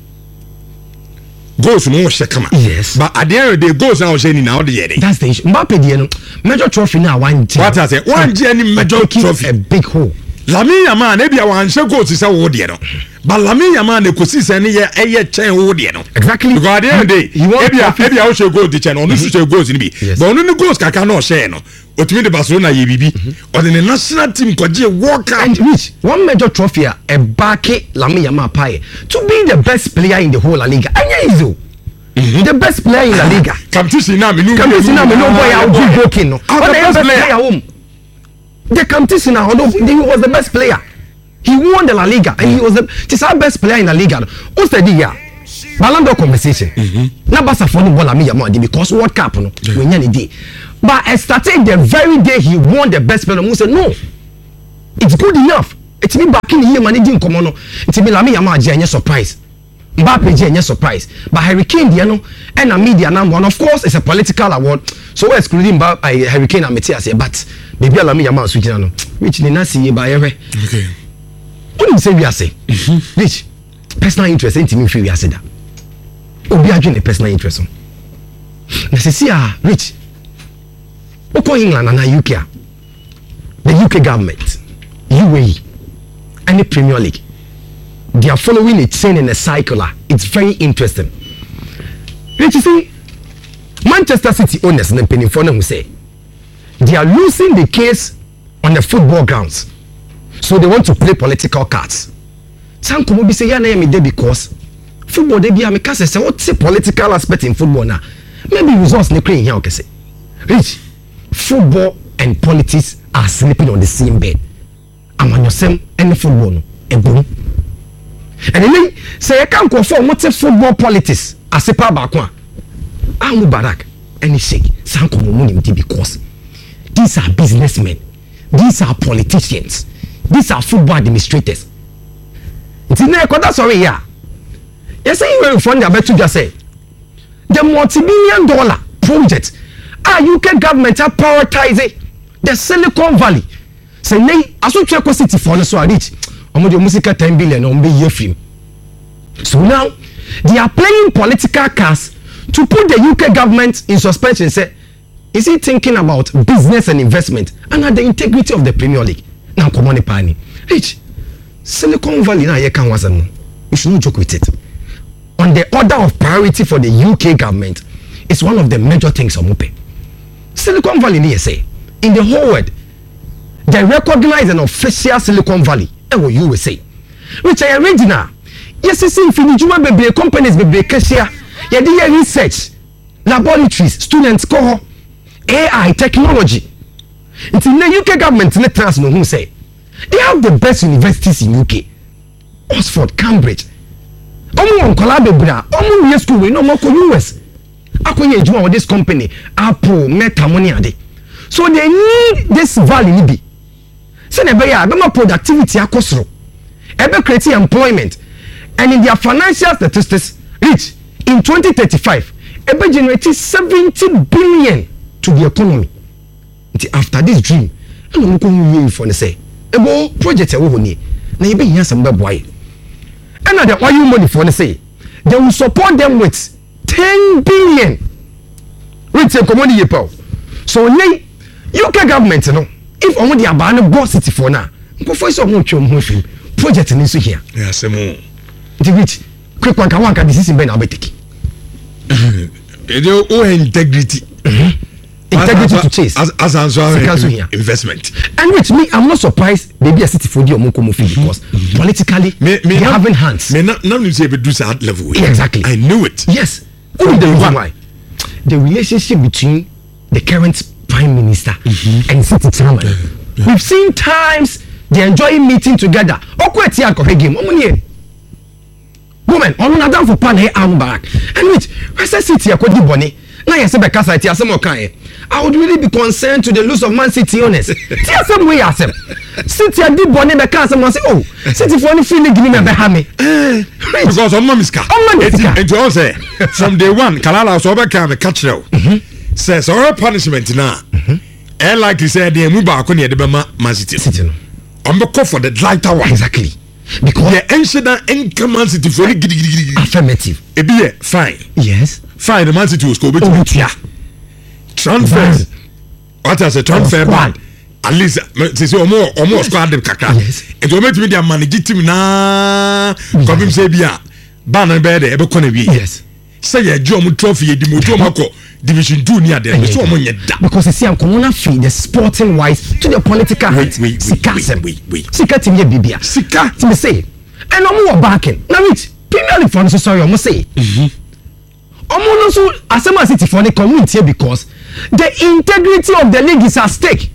goals no hye kama yes but at the end of the day goals na o hye ni na o de ye that's the issue Mbappe dey no major trophy na one team what I say one je ni major trophy a big hole Lamine Yamal na bia wan hye goals say wo de no but Lamine Yamal na kosi say ne ye chen wo de no exactly because at the end of the day ebia o hye goal de chen no no hye goals ni bi but onu ni goals kaka na o hye no otimi de Barcelona ye bibi or the national team kwaje World Cup and which one major trophy a back Lamine Yamal pie to be the best player in the whole La Liga anya izo the best player in La Liga competition na me no boy out joking no the best player home the competition although he was the best player. He won the La Liga and he was the best player in La Liga. What's the deal? Ballon d'Or conversation. Na Barca for the ball Lamine Yamal because World Cup no we nya day. But I started the very day he won the best player. We said no. It's good enough. It's me back in here managing come no. It's me Lamine Yamal je surprise. Mbappe je surprise. But Harry Kane dey no and a media number one of course it's a political award. So we're excluding Harry Kane and Metias but maybe Lamine Yamal switch no. Which ni na see by every. Okay. What do you say we are say? Rich personal interest ain't me free we are say that. Obi adwene the personal interest on. Na se see Rich. Oko England and UK. The UK government, UAE, and the Premier League. They are following a chain and a cycle. It's very interesting. Rich, you see, Manchester City owners and Pennyfone who say they are losing the case on the football grounds. So they want to play political cards. Some come be say yeah na me dey because football dey be am say what's the political aspect in football now? Maybe results ne create here okay say. Rich, football and politics are sleeping on the same bed. Amanyosem and football no ebom. And then say you can confirm what's football politics as a pa back one. Mubarak and Sheikh some come money because these are businessmen. These are politicians. These are football administrators. It's in there, sorry, yeah. You say you were funded, I bet you just say the multi-billion dollar project. UK government are prioritizing the Silicon Valley. Say, nay, I should check city for the so I reach. I'm going to 10 billion on the year film. So now they are playing political cards to put the UK government in suspension. Say, is he thinking about business and investment and the integrity of the Premier League? Now come on, Pani. Rich, Silicon Valley now you can was we should not joke with it. On the order of priority for the UK government, it's one of the major things on Mupe. Silicon Valley, they say, in the whole world, they recognize an official Silicon Valley. And what you will say, which I original. Yes, you see, if you do companies, be cashier, you do research, laboratories, students, cohort, AI, technology. It's in the UK government, let us know who say. They have the best universities in UK. Oxford, Cambridge. Omo Colabra, Omo school, we no more US. Akoye ejuma with this company, Apple, Meta, money ade. So they need this value be. Say na be ya, be productivity akosoro. Ebe create employment. And in their financial statistics, Rich, in 2035, ebe generate 70 billion to the economy. After this dream, I don't know for the say. Ebo project ewo ni na ebe yin some boy. And na the why you money for the say. They will support them with 10 billion. With a commodity power. So nay UK government no if omo dey abana boss city for now. Go for so mo twom ho film. Project ni so here. Yeah, say mo. Integrity. Quick one can decision be na obetiki. O integrity. Integrity to chase as investment. And with me, I'm not surprised maybe a city for the Omokomofi because politically they having hands. None of you do that level. Exactly. I knew it. Yes. Only the reason why. The relationship between the current prime minister and city chairman. We've seen times they enjoy meeting together. Okweti akore game. Woman, on another for pan here back. And which Rasa City akodi boni. Now you say Bekasa tia some okay. I would really be concerned to the loss of Man City owners. Tia some way asem. City adi boni Bekasa man say oh, City for any feeling give me be ha me. Because on mamiska. And to all say from day one Kalala so be can catch you. Says our punishment now. And like you said the move back on the Man City. I'm the call for the lighter one. Exactly. Because the incident income Man City for affirmative. It be fine. Yes. Fine, the Man City was go with yeah. Transfer. What as a transfer ban? At least say or more squad them kaka. Yes. It will make me their manage team na come him say bia ban and bed e be kono bi. Yes. Say ya jom trophy di moto mako division 2 near there. So mo nyeda. Because you see am common fee the sporting wise to the political wait. Sika team ye bibia. Sika to me say. And no more backing. Now which Premier League for so sorry almost say. Omo so Asema City for the community because the integrity of the league is at stake.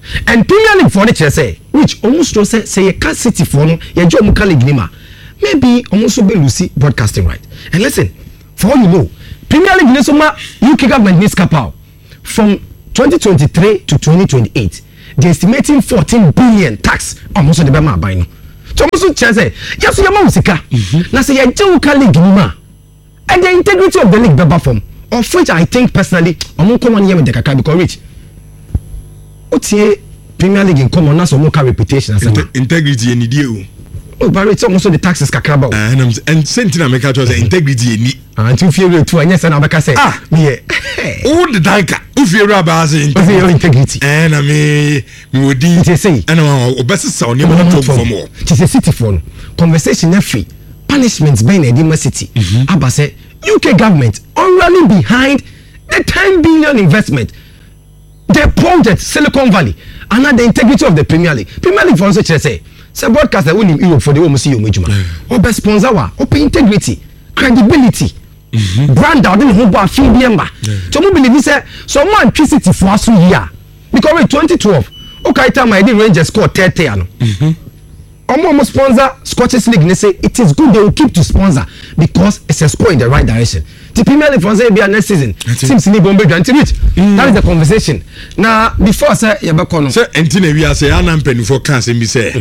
and Premier League for the say which almost say a Cat City for no your job muka league nima maybe almost be Lucy broadcasting right. And listen, for all you know, Premier League nesoma UK government needs kapao from 2023 to 2028. They're estimating 14 billion tax almost the Bema by no. So almost say yes you musika. Na say your job muka league nima and the integrity of the league beba form. Of which I think personally, I'm not coming here with the Kaka because rich. What's Premier League in common? That's some local reputation. Integrity and idea. Oh, but it's almost the taxes Kakaba. And Sentinel make out integrity and until fear to and yes, and I say, all the Danka, if you're about integrity. And I mean, we would say, and our best sound, you want to talk for more. It is a city phone conversation. Free punishments being a Dima city. Abba say. UK government already behind the 10 billion investment. They prompted Silicon Valley and not the integrity of the Premier League. Premier League for also say broadcaster will in Europe for the home see you major. Or best sponsor or integrity, credibility, brand out in who bar fee member. So we believe say someone electricity for us here because in 2012 okay time I did Rangers score 30 almost sponsor Scottish League. They say it is good they will keep to sponsor because it's a sport in the right direction. The Premier League for say be next season. Seems to need Bombay to it. That is the conversation. Now before say Yabakono. Sir, Entine we are say an penny for cancer be say.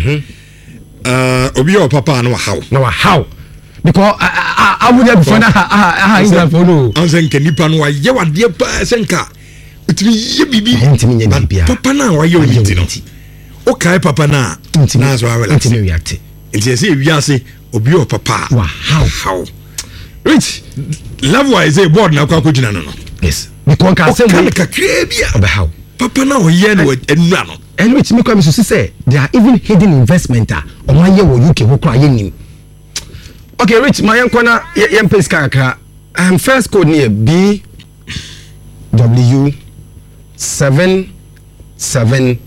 Obi your papa no how. No how. Because I would have found England for no. I'm saying can you pan why you are dear senka. It be bibi. Papa now why you need okay papa na so I will react it say we are say obi o papa wow how rich love wise say board na kwa kujina no yes because can say we kakra bia about how papa na o ye no enura no and which me come so say there are even hidden investment on one year wo UK wo kra yin okay rich my yankona yem pes kakra first code near B W 77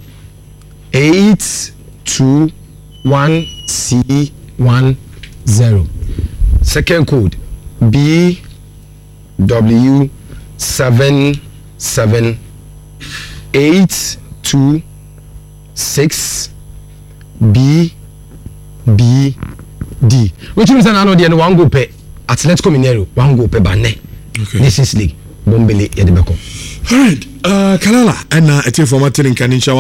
821C10. Second code BW77826BBD. Which means I know the one go pay Atletico Mineiro, one go pay Bane. Okay. Nations League. Bombele Yedebeko. Alright, Kalala, and it's informative in Kanisha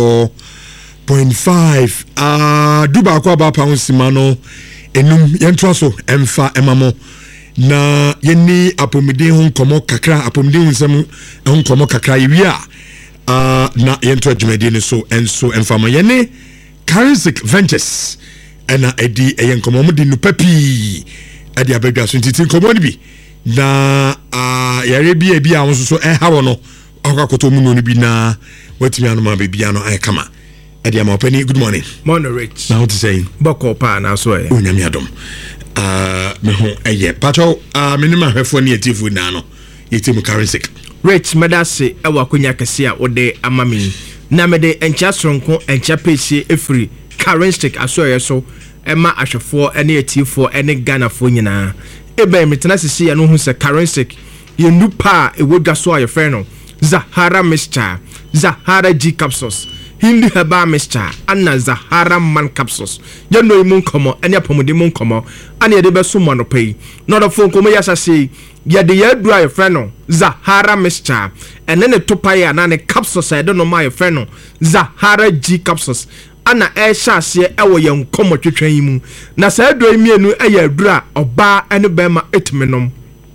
104.5. Duba kwa ba pound simano enum yentraso emfa emamo na yeni apomide hun komo kakra apomide hun sem hun komo kakra yiwia na yentro adwumade ne so enso emfama yene Charistic Ventures ena edi eyen komo mo di no papi adi abadwa so ntitin komo ni bi na yare bi a won so hawo no akakoto mu no bi na watimi anoma be bia no ay kama adi ama opani. Good morning. Morning Rich. Now what you saying? Boko pa na so e. Onyame adom. Me ho eye pacho minima hwefo ne atifu na no yetimu Charistic. Rich medase e wakonya kese a ode amami na mede encha sonko encha pese efri Charistic aso ye so ema ahwefo ene atifo ene Ganafo nyina ebe metena sisi ya no hu se Charistic ye nupa e wodwa so aye frɛ no Zahara Mixture, Zahara G capsules, Hindi Herbal Mixture, Anna Zahara Man capsules. You know imun komo, any apomode mun komo, and ye debe sumo no pay. Not a phone komo yasa say, ye de ye dry freno, Zahara Mixture, and then a topaya and a capsules I don't know my freno, Zahara G capsules. Anna air shas ye ewo yon komo twetwen mu. Na sa do mienu eye dura oba ene bema etmenom.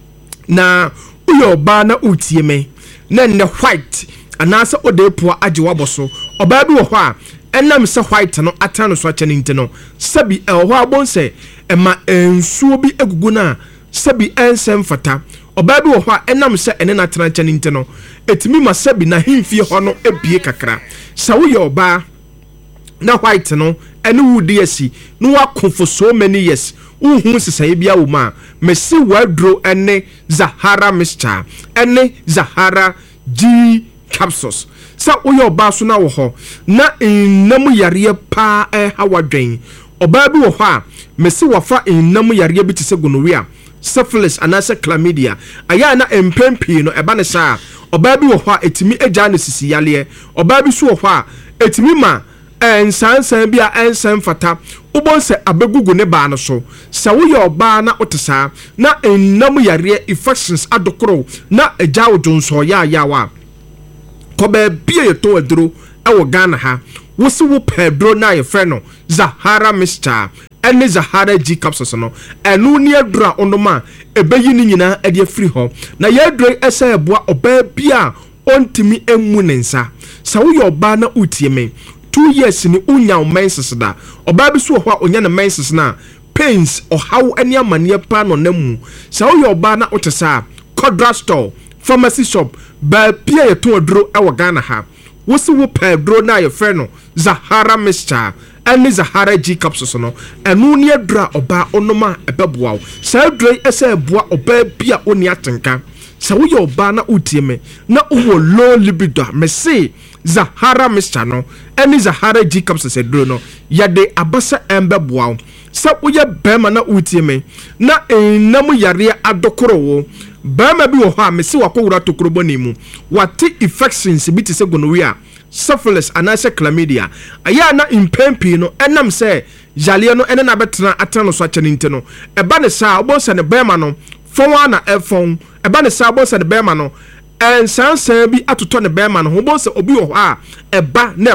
Na uyo oba na utie me. Na ne white anasa odepo age waboso oba bi wo ho a enam se white no atano so ache nti no sabi e ho abonse e ma ensuo bi egugu na sabi ensem fata oba bi wo ho a enam se ene na atana ache nti no etimi ma sabi na himfie ho no ebie kakra sa wo ye oba na white no ene wudi asi no wakofo so many years uhu sisaye bia wo ma mesi wadro ene Zahara Mixture ene Zahara G capsules sa uyo oba so na wo ho na enam yare pa hawadwen oba bi wo ho a mesi wafa enam yare bi tese gonorrhea syphilis anase chlamydia aya na empempi no eba ne sa oba bi wo ho a etimi agya ne sisi yale oba bi so wo ho a etimi ma ensansan bi a ensan fata wobon se abegugu ne ba no so se wo ye oba na otesa na ennam yare infections adokoro na agya odwonso ya wa ko ba bia ye to aduro ewo Ghana ha wo se wo pedro na ye frɛ no Zahara Mixture ene Zahara G capsules no enu ne adura onoma ebeyi ni nyina ede afiri ho na ye adure esa eboa oba bia ontimi emu ne nsa se wo ye oba na utie me 2 years ni unya menses da oba bi so ho a onya na menses na pains or how any amane pa no namu sa wo yo ba na otesa Codra store pharmacy shop ba pia ye to aduro e wo Ghana ha wo se wo pa aduro na ye frɛ no Zahara Mixture and Zahara G capsules no enu ne adura oba onoma ebeboa sa aduro esa eboa oba bia oni atenka sa wo yo ba na utie me na wo low libido me say Zahara Mixture no ene Zahara G capsules eduro no yade abasa embeboa sa woye bema na utie me na enam yare adokoro wo bema bi wo ho a me se wakowura tokrobo ni mu wate infections bi te se gonorrhea syphilis anase chlamydia aya na impempi no enam se jale no ene na betena atano so akyene nte no eba ne sa obonsa ne bema no fonwa na efon eba ne sa obonsa ne bema no ensansan bi atoto ne bema no obonsa obi wo ho a eba na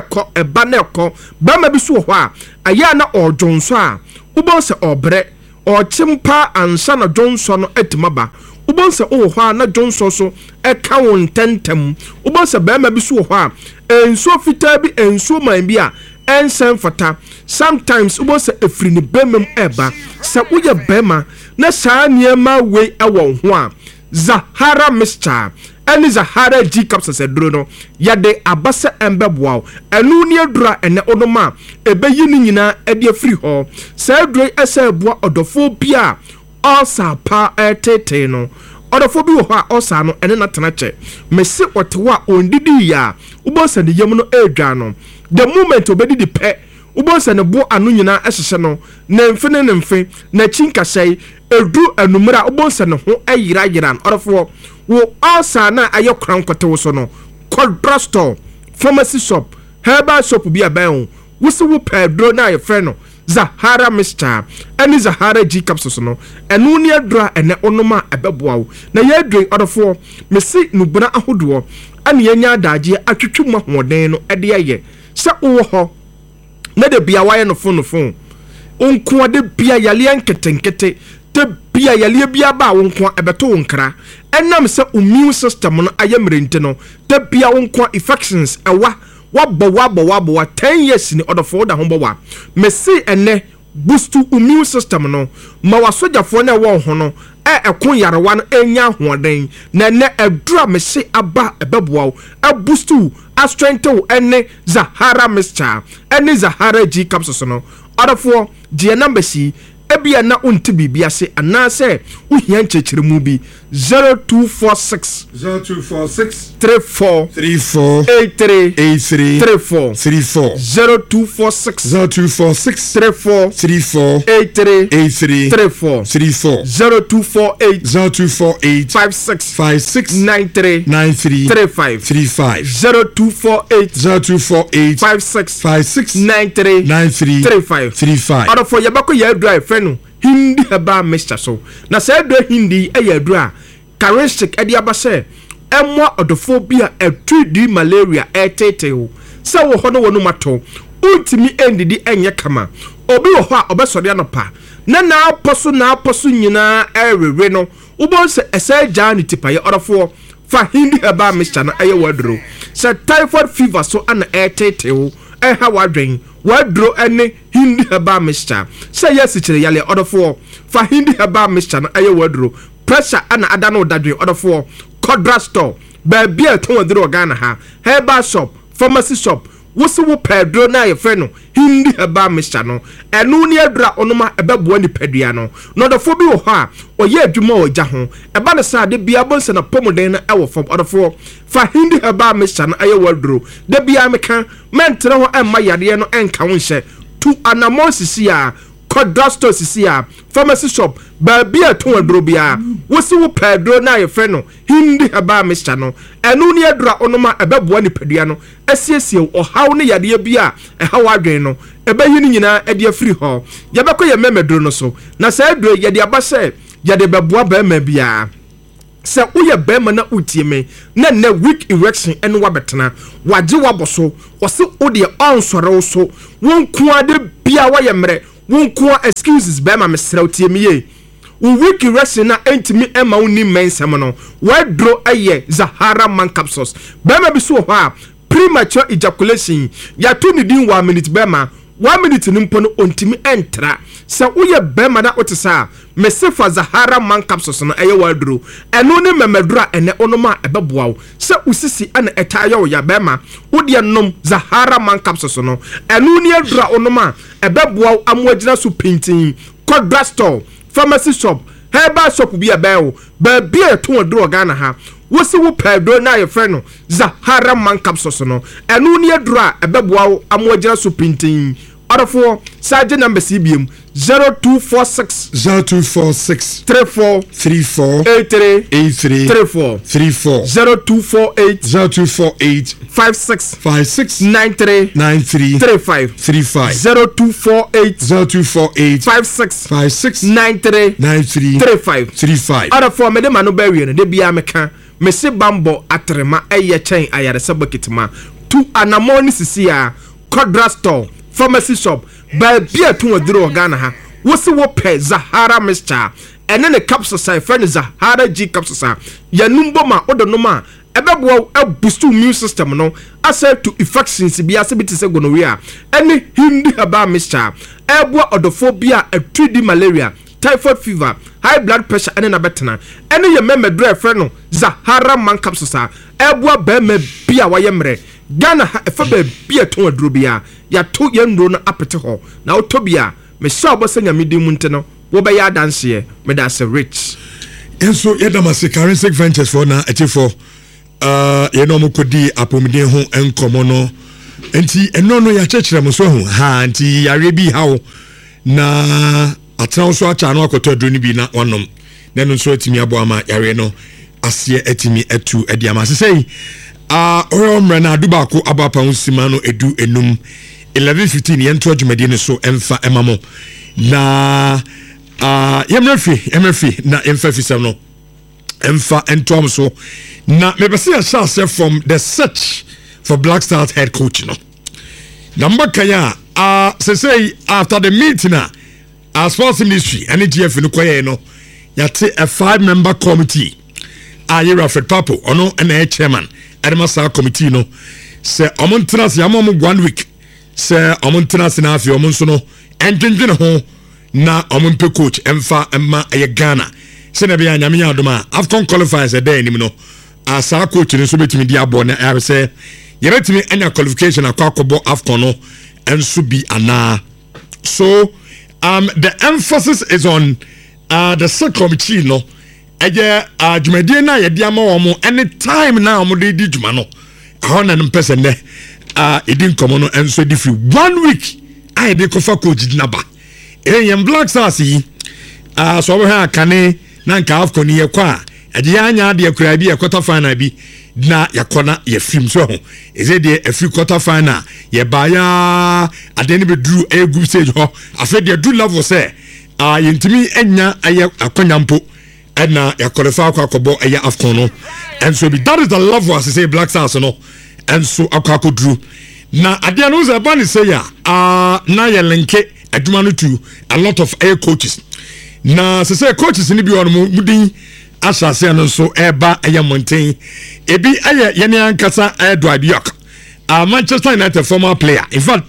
ekọ bema bi so wo ho a aya na odwonso a ubonse obre ochimpa ansa na Johnson no etimaba ubonse wo ho a na Johnson so eka won tentem ubonse bema bi so wo ho a enso fita bi enso man bi a ensan fata sometimes ubonse efri ni bemem eba se woye bema na saa niema we ewo ho a Zahara Mixture ene Zahara G capsules eduro no yade abasa embeboa enu ne adura ene onoma ebeyi ni nyina ede afiri ho sa adure esa eboa odofo bia osa pa etete no odofo bi wo ho a osa no ene na tenache mesi otewa ondidi ya ubosa de yem no edwa no the moment obedi di pe ubosa ne bo anu nyina ehhye no na mfe na chinkasai edu anumra ubosa ne ho ayira odofo wo osa na ayekran kote wo so no Codra store pharmacy shop herbal shop bi aban wo se wo pedro na ye frɛ no Zahara Mixture ene Zahara G capsules no enu ne adura ene onoma ebeboa wo na ye adwen odofo mesi nubuna ahodoɔ ane yenya adagye atwetwum ahoden no ede ye se wo ho na de bia waye no fon onko de bia yale nketenkete te bia yale bia ba wonko ebeto wonkra enam se immune system no ayemrente no te bia wonko infections ewa wabo 10 years ni odofo da hombo wa mesi ene boost immune system no ma wasojafo na wo ho no ekon yarewa no enya hoden na ne edura mesi aba ebeboa boost a strengthen ene Zahara Mixture ene Zahara G capsules no odofo die number si ebia na unti bibia se anase uhia nchechiremu bi 0246 34 83 34 0246 34 83 34 0248 56 93 35 0248 56 93 35 Ado for yabako ya drive fenu hindi heba Mixture so na say do hindi eyadura characteristic edi abase emwa odophobia a 3D malaria etete ho se wo ho no wonu mato untimi endidi enye kama obi wo ho a obesode anopa na aposo nyina erewe no ubonse ese jani tipaye odofo fa hindi heba Mixture na eye wadro se typhoid fever so ana etete ho ha wadro ene hindi heba Mixture say yes chire yale odofo fa hindi heba Mixture na aye wadro pressure ana adano dadwe odofo Codra store ba bia ton wadro Ghana ha herbal shop pharmacy shop wosi wo pedro na ye frɛ no hindi heba Mixture no enu ne adura onoma ebeboa ni padua no no odofo bi wo ho a oye adwuma ogya ho eba ne sa de bia bonse na pomoden na ewo fam odofo fa hindi heba Mixture na aye wadro de bia meka mentre ho emma yade no enka wo nhye tu anamon sisi a kɔdra store sisi a pharmacy shop baabi a to aduro bia wosi wo pedro na ye frɛ no hindi haba mixture no ɛno ne adura onoma ɛbɛboa ni padua no asiesie ɔhaw ne yadeɛ bia ɛhaw adwen no ɛbɛyi ne nyinaa ɛde afiri hɔ yɛbɛkɔ yɛ memeduro no so na sɛ aduro yɛde aba sɛ yɛde bɛboa bɛma bia sɛ woyɛ bɛma na utie me na na weak erection ɛno wabɛtena wagye wabɔ so ɔse wo deɛ ɔnsɔre wo so wonkoa de bia wayɛ mmerɛ wonkoa excuses bɛma mesrɛ wo tie me ye wo weak erection na ɛntimi ɛma wo ni mɛnsɛm no waduro ɛyɛ Zahara Man capsules bɛma bi so wɔ hɔ a premature ejaculation yɛato ne din 1 minute bɛma 1 minute no mpo no ontimi entra sɛ woyɛ bɛma na wote sa mesefa Zahara Man capsules no ɛyɛ waduro ɛno ne memeduro a ɛnɛ onoma ɛbɛboa wo sɛ usisi ana ɛtayɛ wo ya bɛma wode nom Zahara Man capsules no ɛno ne adura onoma ɛbɛboa wo amoagyina so pintin kɔdra store pharmacy shop herbal shop bi ɛbɛwo baabi a ɛto aduro Ghana ha wosi wo pedro na ye frɛ no Zahara Man capsules no ɛno ne adura ɛbɛboa wo amoagyina so pintin Arafo Sergeant number CBM 0246 34 83 34 0248 56 93 35 0248 56 93 35 Arafo me de ma no ba wie no de bia meka me se bambo atrema eye chen ayaresa bakitma tu anamoni sisia Kodra store pharmacy shop baabi ato aduro Ghana ha wosi wo pɛ Zahara mixture ɛne ne capsules a friend Zahara G capsules a yanumbo ma odonoma ɛbɛboa boost immune system no asɛ to infections bi asɛ bi te sɛ gonorrhea ɛne hindi haba mixture ɛboa odophobia a 3D malaria typhoid fever high blood pressure ɛne na betena ɛne ye memedro friend no Zahara Man capsules a ɛboa bɛma bi a wayɛ mmerɛ Ghana ha efa ba bia to aduro bia ya to ye nduro no apete ho na otobia me sha obosanya medi mu nte no wo be ya danse me da se rich enso ye damase Currency Ventures for na etifo ye no mokodi apomden ho enkomo no enti eno no ya chechire mo so ho ha enti yare bi hawo na atran so acha no akoto aduro ni bi na wonom na no so atimi abo ama yare no ase atimi atu adi ama sei Oromra na aduba ko abapa unsima no edu enum 11:15 yento adwumadi ne so emfa emamo na yemrefi na emfa fisam no emfa entom so na mebese ya share from the search for Black Stars head coach no number kaya say after the meeting sports ministry and GF no koye no yate a 5-member committee Alfred Papo ono na chairman Adamasa committee no se omontrans yamom 1 week se omontrans na afi omonso no endwendwene ho na omompe coach emfa emma eye Ghana se na bia nyame adoma Afcon qualifiers e day nim no asa coach ni so betimi dia abo na ya se yebetimi anya qualification akwakobo Afcon no enso bi ana so the emphasis is on the sub committee no eye adwumadie na ye dia ma wo mo anytime na wo de di dwuma no ahona no person ne edin komo no enso di free 1 week I dey kofa coach dinaba yem Black Stars yi so we ha kane na nka Afcon ye kwa ade anya de akura bi e quarter final bi na yakona ye film so ho eze de afi quarter final ye ba ya ade ne be dru e group stage ho afi de do level say yentimi enya aye akonyampo na ya qualify akobo eye Afcon no and so be that is the level as say Black Stars no and so akako drew na ade no ze ban say ya na ye linke aduma no to a lot of air coaches na say coaches ni bi on mudin asase no so eba eye mountain ebi eye ye ne ankasa Edward York Manchester United former player in fact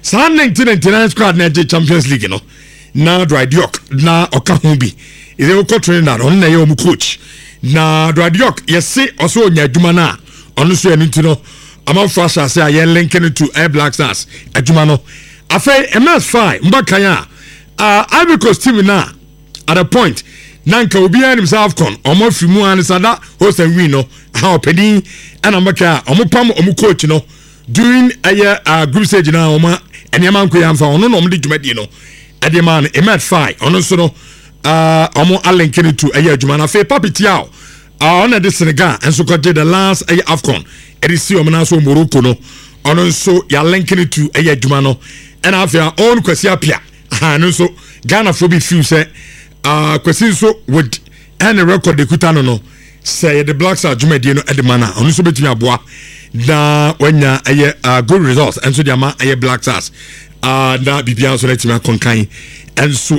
1999 squad na Champions League no na Edward York na okahubi is a co trainer on na yom coach na Edward York yesi also nya adwuma na ono so enu ntino ama fasha say aye linking to Air Black Stars adwuma no afei MS5 mbakanya Ivory Coast team na at a point nanka obi an himself con omo fimu an sada host and win no how pedin and ambaka omo pam omo coach no during a group stage na omo eniaman ko yamfa ono no omo de dwumadi no ɛde ma no Emet Fai ɔno nso no ɔmo alenkene to ɛyɛ adwuma no afei Papi Tiao ɔno de Senegal nso kɔgye the last ɛyɛ AFCON ɛde si ɔmo na so Morocco no ɔno nso yɛalenkene to ɛyɛ adwuma no ɛna afei ɔno Kwasi Apia ɛno nso Ghana fo bi fiw sɛ Kwasi nso would ɛne record ekuta no sɛ yɛde Black Stars dwumadie no ɛde ma no ɔno nso bɛtumi aboa na wanya ɛyɛ good results ɛnso de ama ɛyɛ Black Stars na biribiara nso no atumi akɔnkan ɛnso